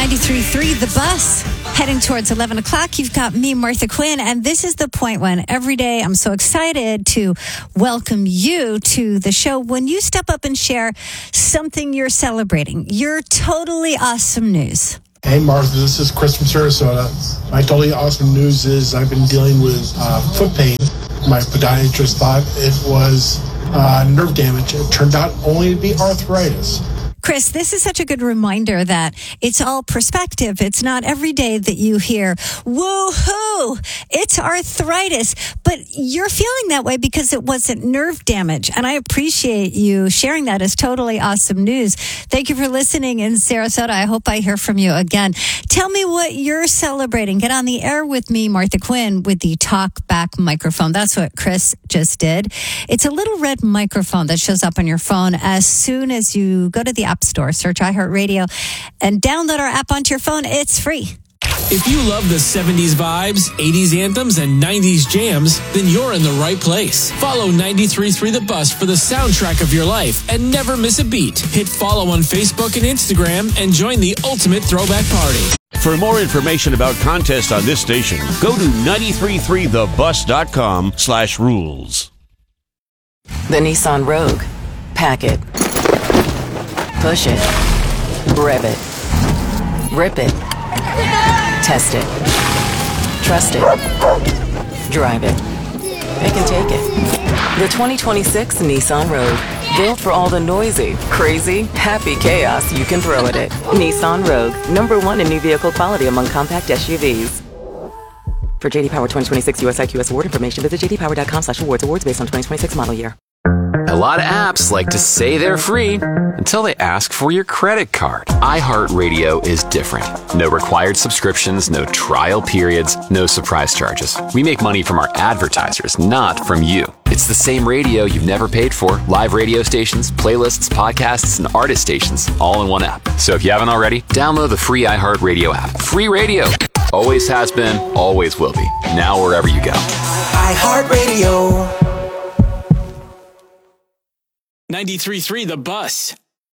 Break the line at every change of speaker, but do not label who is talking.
93.3 The Bus. Heading towards 11 o'clock, you've got me, Martha Quinn, and this is the point when every day I'm so excited to welcome you to the show when you step up and share something you're celebrating. Your totally awesome news.
Hey, Martha, this is Chris from Sarasota. My totally awesome news is I've been dealing with foot pain. My podiatrist thought it was nerve damage. It turned out only to be arthritis.
Chris, this is such a good reminder that it's all perspective. It's not every day that you hear, woo-hoo, it's arthritis. But you're feeling that way because it wasn't nerve damage. And I appreciate you sharing that as totally awesome news. Thank you for listening in Sarasota. I hope I hear from you again. Tell me what you're celebrating. Get on the air with me, Martha Quinn, with the Talk Back microphone. That's what Chris just did. It's a little red microphone that shows up on your phone as soon as you go to the App Store, search iHeartRadio, and download our app onto your phone. It's free.
If you love the 70s vibes, 80s anthems, and 90s jams, then you're in the right place. Follow 93.3 The Bus for the soundtrack of your life and never miss a beat. Hit follow on Facebook and Instagram and join the ultimate throwback party.
For more information about contests on this station, go to 933thebus.com/rules.
The Nissan Rogue. Pack it. Push it. Rev it. Rip it. Test it. Trust it. Drive it. Pick and take it. The 2026 Nissan Rogue. Built for all the noisy, crazy, happy chaos you can throw at it. Nissan Rogue. #1 in new vehicle quality among compact SUVs. For JD Power 2026 US IQS award information, visit jdpower.com/awards. Awards based on 2026 model year.
A lot of apps like to say they're free until they ask for your credit card. iHeartRadio is different. No required subscriptions, no trial periods, no surprise charges. We make money from our advertisers, not from you. It's the same radio you've never paid for. Live radio stations, playlists, podcasts, and artist stations, all in one app. So if you haven't already, download the free iHeartRadio app. Free radio. Always has been, always will be. Now wherever you go.
iHeartRadio.
93.3 The Bus.